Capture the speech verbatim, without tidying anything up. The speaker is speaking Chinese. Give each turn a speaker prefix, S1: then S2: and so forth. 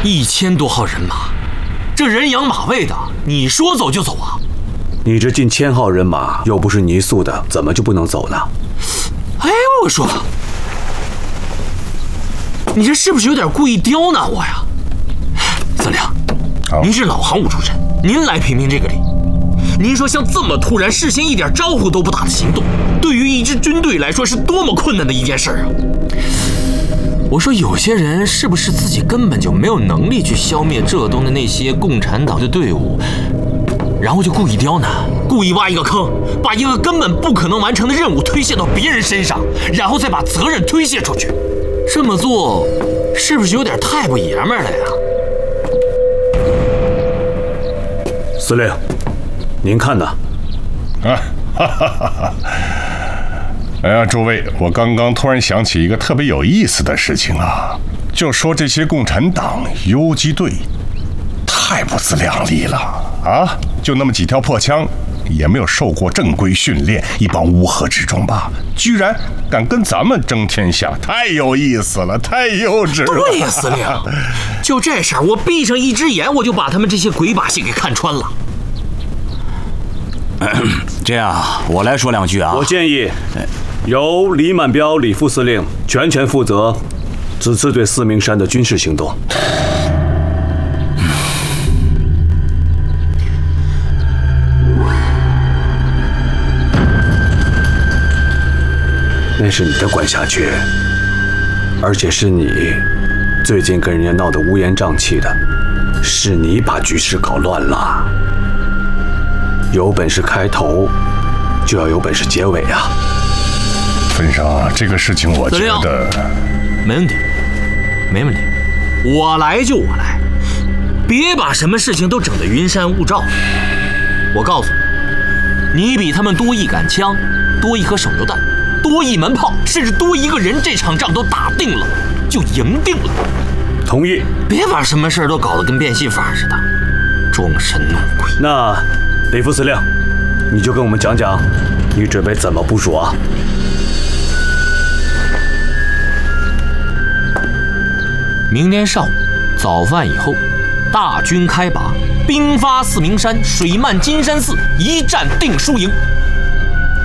S1: 一千多号人马，这人仰马喂的，你说走就走啊？
S2: 你这近千号人马又不是泥塑的，怎么就不能走呢？
S1: 哎，我说，你这是不是有点故意刁难我呀？司令，您是老行伍出身，您来评评这个理。您说像这么突然、事先一点招呼都不打的行动，对于一支军队来说是多么困难的一件事啊！我说有些人是不是自己根本就没有能力去消灭浙东的那些共产党的队伍，然后就故意刁难，故意挖一个坑，把一个根本不可能完成的任务推卸到别人身上，然后再把责任推卸出去。这么做是不是有点太不爷们儿了呀？
S2: 司令，您看呢？
S3: 啊，哈哈哈哈！哎呀，诸位，我刚刚突然想起一个特别有意思的事情啊，就说这些共产党游击队太不自量力了啊！就那么几条破枪，也没有受过正规训练，一帮乌合之众吧，居然敢跟咱们争天下，太有意思了，太幼稚了。
S1: 对呀，司令，就这事儿，我闭上一只眼，我就把他们这些鬼把戏给看穿了。
S4: 这样，我来说两句啊。
S2: 我建议由李满彪李副司令全权负责此次对四明山的军事行动。那是你的管辖区，而且是你最近跟人家闹得乌烟瘴气的，是你把局势搞乱了。有本事开头，就要有本事结尾啊！
S3: 分上这个事情，我觉得
S1: 没问题，没问题，我来就我来，别把什么事情都整得云山雾罩。我告诉你，你比他们多一杆枪，多一颗手榴弹，多一门炮，甚至多一个人，这场仗都打定了，就赢定了。
S2: 同意。
S1: 别把什么事都搞得跟变戏法似的，装神弄鬼。
S2: 那李副司令，你就跟我们讲讲，你准备怎么部署啊？
S1: 明天上午早饭以后，大军开拔，兵发四明山，水漫金山寺，一战定输赢。